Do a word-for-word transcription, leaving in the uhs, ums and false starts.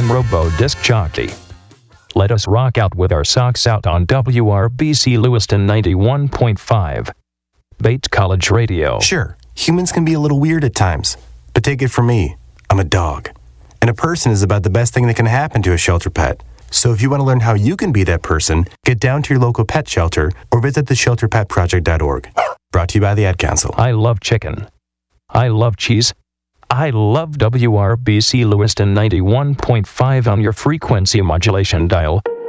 I'm Robo Disc Jockey. Let us rock out with our socks out on W R B C Lewiston ninety-one point five. Bates College Radio. Sure, humans can be a little weird at times, but take it from me, I'm a dog. And a person is about the best thing that can happen to a shelter pet. So if you want to learn how you can be that person, get down to your local pet shelter or visit the shelter pet project dot org. Brought to you by the Ad Council. I love chicken. I love cheese. I love W R B C Lewiston ninety-one point five on your frequency modulation dial.